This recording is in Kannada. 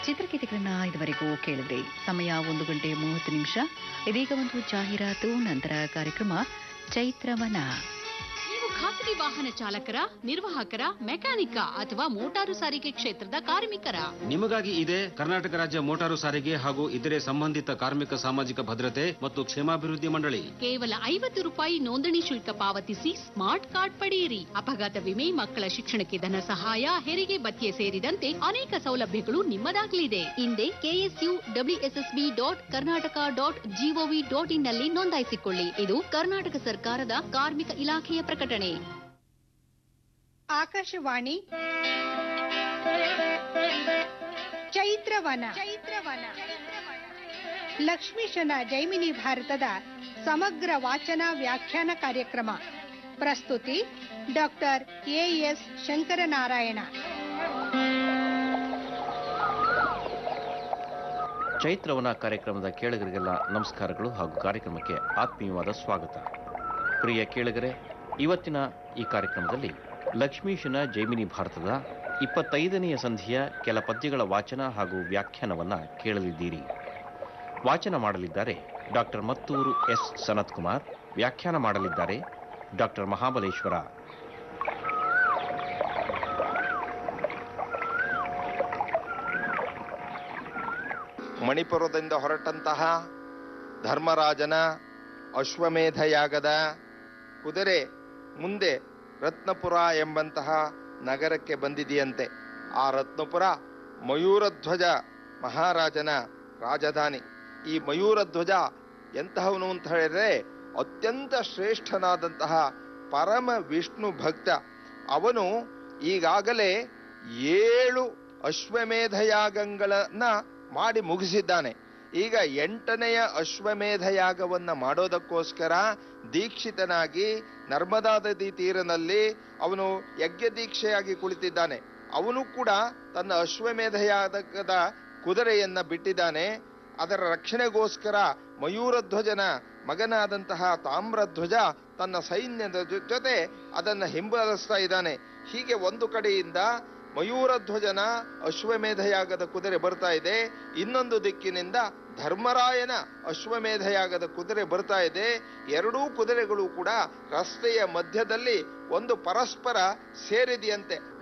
ಚಿತ್ರಗೀತೆಗಳನ್ನ ಇದುವರೆಗೂ ಕೇಳಿದ್ರಿ. ಸಮಯ 1:30 ಇದೀಗ ಒಂದು ಜಾಹೀರಾತು, ನಂತರ ಕಾರ್ಯಕ್ರಮ ಚೈತ್ರವನ. ನೀವು ಖಾಸಗಿ ವಾಹನ ಚಾಲಕರ, ನಿರ್ವಾಹಕರ, ಮೆಕ್ಯಾನಿಕ ಅಥವಾ ಮೋಟಾರು ಸಾರಿಗೆ ಕ್ಷೇತ್ರದ ಕಾರ್ಮಿಕರ? ನಿಮಗಾಗಿ ಇದೆ ಕರ್ನಾಟಕ ರಾಜ್ಯ ಮೋಟಾರು ಸಾರಿಗೆ ಹಾಗೂ ಇತರೆ ಸಂಬಂಧಿತ ಕಾರ್ಮಿಕ ಸಾಮಾಜಿಕ ಭದ್ರತೆ ಮತ್ತು ಕ್ಷೇಮಾಭಿವೃದ್ಧಿ ಮಂಡಳಿ. ಕೇವಲ ₹50 ನೋಂದಣಿ ಶುಲ್ಕ ಪಾವತಿಸಿ ಸ್ಮಾರ್ಟ್ ಕಾರ್ಡ್ ಪಡೆಯಿರಿ. ಅಪಘಾತ ವಿಮೆ, ಮಕ್ಕಳ ಶಿಕ್ಷಣಕ್ಕೆ ಧನ ಸಹಾಯ, ಹೆರಿಗೆ ಭತ್ಯೆ ಸೇರಿದಂತೆ ಅನೇಕ ಸೌಲಭ್ಯಗಳು ನಿಮ್ಮದಾಗಲಿದೆ. ಹಿಂದೆ KSUWSSB.Karnataka.gov.in ನಲ್ಲಿ ನೋಂದಾಯಿಸಿಕೊಳ್ಳಿ. ಇದು ಕರ್ನಾಟಕ ಸರ್ಕಾರದ ಕಾರ್ಮಿಕ ಇಲಾಖೆಯ ಪ್ರಕಟಣೆ. ಆಕಾಶವಾಣಿ ಚೈತ್ರವನ. ಲಕ್ಷ್ಮೀಶನ ಜೈಮಿನಿ ಭಾರತದ ಸಮಗ್ರ ವಾಚನ ವ್ಯಾಖ್ಯಾನ ಕಾರ್ಯಕ್ರಮ. ಪ್ರಸ್ತುತಿ ಡಾಕ್ಟರ್ ಎಎಸ್ ಶಂಕರನಾರಾಯಣ. ಚೈತ್ರವನ ಕಾರ್ಯಕ್ರಮದ ಕೇಳುಗರಿಗೆಲ್ಲ ನಮಸ್ಕಾರಗಳು ಹಾಗೂ ಕಾರ್ಯಕ್ರಮಕ್ಕೆ ಆತ್ಮೀಯವಾದ ಸ್ವಾಗತ. ಪ್ರಿಯ ಕೇಳುಗರೆ, ಇವತ್ತಿನ ಈ ಕಾರ್ಯಕ್ರಮದಲ್ಲಿ ಲಕ್ಷ್ಮೀಶನ ಜೈಮಿನಿ ಭಾರತದ 25ನೆಯ ಸಂಧಿಯ ಕೆಲ ಪದ್ಯಗಳ ವಾಚನ ಹಾಗೂ ವ್ಯಾಖ್ಯಾನವನ್ನು ಕೇಳಲಿದ್ದೀರಿ. ವಾಚನ ಮಾಡಲಿದ್ದಾರೆ ಡಾಕ್ಟರ್ ಮತ್ತೂರು ಎಸ್ ಸನತ್ ಕುಮಾರ್. ವ್ಯಾಖ್ಯಾನ ಮಾಡಲಿದ್ದಾರೆ ಡಾಕ್ಟರ್ ಮಹಾಬಲೇಶ್ವರ. ಮಣಿಪುರದಿಂದ ಹೊರಟಂತಹ ಧರ್ಮರಾಜನ ಅಶ್ವಮೇಧ ಯಾಗದ ಕುದುರೆ ಮುಂದೆ ರತ್ನಪುರ ಎಂಬಂತಹ ನಗರಕ್ಕೆ ಬಂದಿದೆಯಂತೆ. ಆ ರತ್ನಪುರ ಮಯೂರಧ್ವಜ ಮಹಾರಾಜನ ರಾಜಧಾನಿ. ಈ ಮಯೂರಧ್ವಜ ಎಂತಹವನು ಅಂತ ಹೇಳಿದ್ರೆ ಅತ್ಯಂತ ಶ್ರೇಷ್ಠನಾದಂತಹ ಪರಮ ವಿಷ್ಣು ಭಕ್ತ. ಅವನು ಈಗಾಗಲೇ 7 ಅಶ್ವಮೇಧ ಯಾಗಗಳನ್ನ ಮಾಡಿ ಮುಗಿಸಿದ್ದಾನೆ. ಈಗ 8ನೆಯ ಅಶ್ವಮೇಧ ಯಾಗವನ್ನ ಮಾಡೋದಕ್ಕೋಸ್ಕರ ದೀಕ್ಷಿತನಾಗಿ ನರ್ಮದಾ ನದಿ ತೀರನಲ್ಲಿ ಅವನು ಯಜ್ಞ ದೀಕ್ಷೆಯಾಗಿ ಕುಳಿತಿದ್ದಾನೆ. ಅವನು ಕೂಡ ತನ್ನ ಅಶ್ವಮೇಧ ಯಾಗದ ಕುದುರೆಯನ್ನ ಬಿಟ್ಟಿದ್ದಾನೆ. ಅದರ ರಕ್ಷಣೆಗೋಸ್ಕರ ಮಯೂರಧ್ವಜನ ಮಗನಾದಂತಹ ತಾಮ್ರಧ್ವಜ ತನ್ನ ಸೈನ್ಯದ ಜೊತೆ ಅದನ್ನು ಹಿಂಬಾಲಿಸ್ತಾ ಇದ್ದಾನೆ. ಹೀಗೆ ಒಂದು ಕಡೆಯಿಂದ ಮಯೂರಧ್ವಜನ ಅಶ್ವಮೇಧ ಯಾಗದ ಕುದುರೆ ಬರ್ತಾ ಇದೆ, ಇನ್ನೊಂದು ದಿಕ್ಕಿನಿಂದ ಧರ್ಮರಾಯನ ಅಶ್ವಮೇಧ ಯಾಗದ ಕುದುರೆ ಬರ್ತಾ ಇದೆ. ಎರಡೂ ಕುದುರೆಗಳು ಕೂಡ ರಸ್ತೆಯ ಮಧ್ಯದಲ್ಲಿ ಒಂದು ಪರಸ್ಪರ ಸೇರಿದೆಯಂತೆ.